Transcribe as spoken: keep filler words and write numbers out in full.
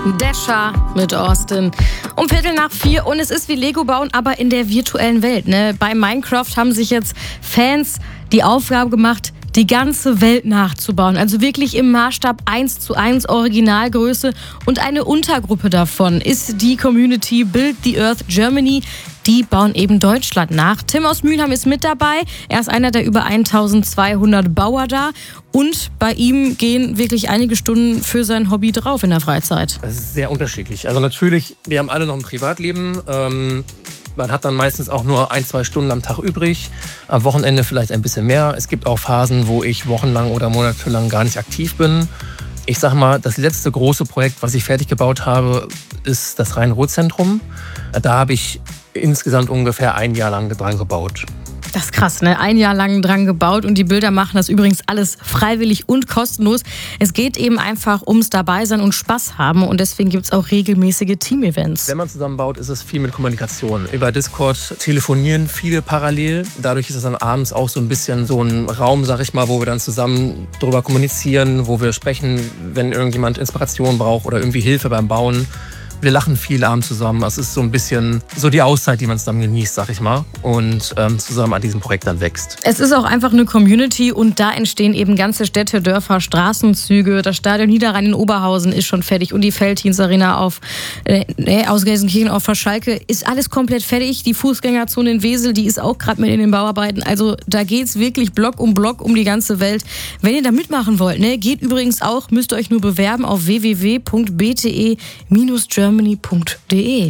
Dasher mit Austin. Um Viertel nach vier und es ist wie Lego bauen, aber in der virtuellen Welt. Ne? Bei Minecraft haben sich jetzt Fans die Aufgabe gemacht, die ganze Welt nachzubauen. Also wirklich im Maßstab eins zu eins Originalgröße. Und eine Untergruppe davon ist die Community Build the Earth Germany. Die bauen eben Deutschland nach. Tim aus Mülheim ist mit dabei. Er ist einer der über eintausendzweihundert Bauer da. Und bei ihm gehen wirklich einige Stunden für sein Hobby drauf in der Freizeit. Das ist sehr unterschiedlich. Also natürlich, wir haben alle noch ein Privatleben. Ähm Man hat dann meistens auch nur ein, zwei Stunden am Tag übrig. Am Wochenende vielleicht ein bisschen mehr. Es gibt auch Phasen, wo ich wochenlang oder monatelang gar nicht aktiv bin. Ich sag mal, das letzte große Projekt, was ich fertig gebaut habe, ist das Rhein-Ruhr-Zentrum. Da habe ich insgesamt ungefähr ein Jahr lang dran gebaut. Das ist krass, ne? Ein Jahr lang dran gebaut und die Bilder machen das übrigens alles freiwillig und kostenlos. Es geht eben einfach ums Dabeisein und Spaß haben und deswegen gibt es auch regelmäßige Team-Events. Wenn man zusammen baut, ist es viel mit Kommunikation. Über Discord telefonieren viele parallel. Dadurch ist es dann abends auch so ein bisschen so ein Raum, sag ich mal, wo wir dann zusammen drüber kommunizieren, wo wir sprechen, wenn irgendjemand Inspiration braucht oder irgendwie Hilfe beim Bauen. Wir lachen viel abends zusammen. Es ist so ein bisschen so die Auszeit, die man zusammen genießt, sag ich mal. Und ähm, zusammen an diesem Projekt dann wächst. Es ist auch einfach eine Community und da entstehen eben ganze Städte, Dörfer, Straßenzüge. Das Stadion Niederrhein in Oberhausen ist schon fertig und die Felddienst Arena auf, äh, aus Gelsenkirchen auf Verschalke ist alles komplett fertig. Die Fußgängerzone in Wesel, die ist auch gerade mit in den Bauarbeiten. Also da geht's wirklich Block um Block um die ganze Welt. Wenn ihr da mitmachen wollt, ne, geht übrigens auch, müsst ihr euch nur bewerben auf w w w punkt b t e Bindestrich germany punkt d e.